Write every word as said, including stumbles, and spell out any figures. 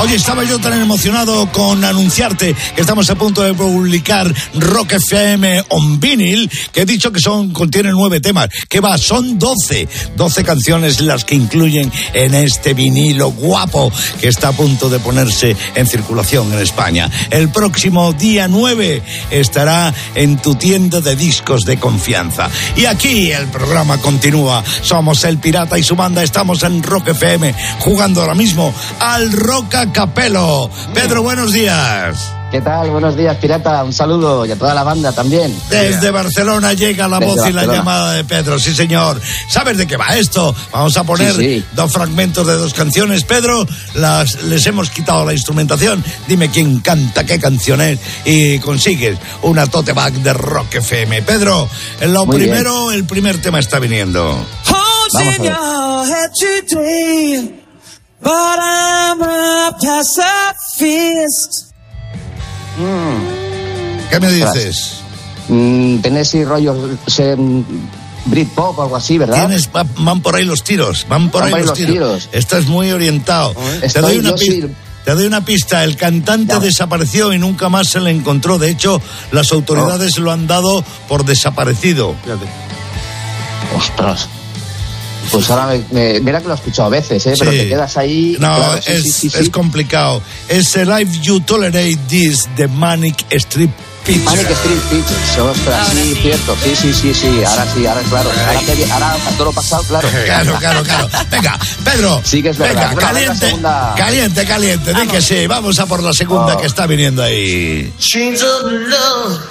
Oye, estaba yo tan emocionado con anunciarte que estamos a punto de publicar Rock F M on Vinyl, que he dicho que son contienen nueve temas. ¿Qué va? Son doce. doce canciones las que incluyen en este vinilo guapo que está a punto de ponerse en circulación en España. El próximo día nueve estará en tu tienda de discos de confianza. Y aquí el programa continúa. Somos El Pirata y su banda. Estamos en Rock F M jugando ahora mismo al Rock a Capello. Pedro, buenos días. ¿Qué tal? Buenos días, Pirata. Un saludo y a toda la banda también. Desde Barcelona llega la Desde voz y Barcelona. la llamada de Pedro. Sí, señor. ¿Sabes de qué va esto? Vamos a poner Sí, sí. dos fragmentos de dos canciones. Pedro, las, les hemos quitado la instrumentación. Dime quién canta qué canción es y consigues una tote bag de Rock F M. Pedro, lo Muy primero, el primer tema está viniendo. Vamos a ver. But I'm up past that fist. ¿Qué me dices? Mm, Tennessee rollos eh, Britpop o algo así, ¿verdad? Tienes, va- van por ahí los tiros, van por Van ahí los tiros. Estás muy orientado. Te Estoy doy una yo pista. sí. Te doy una pista, el cantante Ya. desapareció y nunca más se le encontró. De hecho, las autoridades lo han dado por desaparecido. Ostras. Pues ahora me, me- mira que lo he escuchado a veces, ¿eh? Pero Sí. te quedas ahí. No, claro, sí, es, sí, sí, sí. es complicado. Es el Life You Tolerate This de Manic Street Preachers. Manic Street Preachers, ostras, sí, cierto, sí, sí, sí, sí, ahora sí, ahora claro, ahora, te, ahora a todo lo pasado, claro. Claro, claro, claro. Venga, Pedro. Sí que es verdad. Venga, Bueno, a ver la caliente, segunda. caliente, caliente. Di que sí. Vamos a por la segunda Oh. que está viniendo ahí. Chains of love